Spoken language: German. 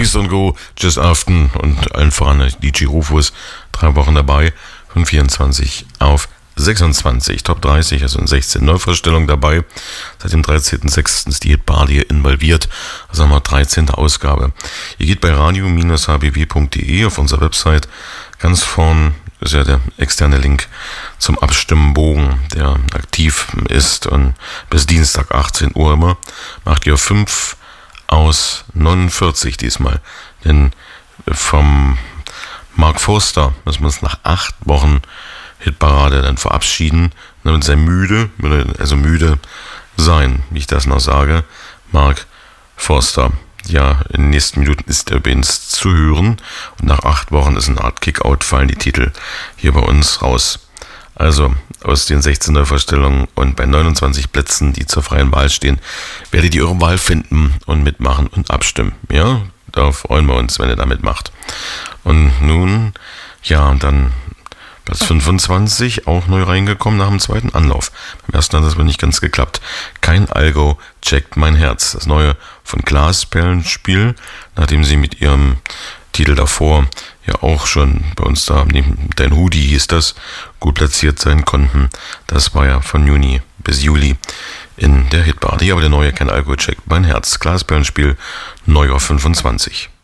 Priest und Go, Just Afton und allen voran DJ Rufus, 3 Wochen dabei, von 24 auf 26, Top 30, also in 16 Neuvorstellungen dabei. Seit dem 13.06. ist die Hitparty involviert, also haben wir 13. Ausgabe. Ihr geht bei radio-hbw.de auf unserer Website, ganz vorn ist ja der externe Link zum Abstimmenbogen, der aktiv ist und bis Dienstag 18 Uhr immer. Macht ihr 5 aus 49 diesmal, denn vom Mark Forster müssen wir uns nach 8 Wochen Hitparade dann verabschieden. Dann sei müde sein, wie ich das noch sage. Mark Forster. Ja, in den nächsten Minuten ist er übrigens zu hören. Und nach 8 Wochen ist eine Art Kickout, fallen die Titel hier bei uns raus. Also aus den 16 Neuvorstellungen und bei 29 Plätzen, die zur freien Wahl stehen, werdet ihr eure Wahl finden und mitmachen und abstimmen. Ja, da freuen wir uns, wenn ihr da mitmacht. Und nun, ja, dann Platz 25, auch neu reingekommen nach dem zweiten Anlauf. Beim ersten hat das aber nicht ganz geklappt. Kein Algo checkt mein Herz. Das neue von Glasperlenspiel, nachdem sie mit ihrem Titel davor ja auch schon bei uns da, neben Dein Hoodie hieß das, gut platziert sein konnten. Das war ja von Juni bis Juli in der Hitparty. Aber der neue Kein Algo checkt mein Herz. Glasperlenspiel, neu auf 25.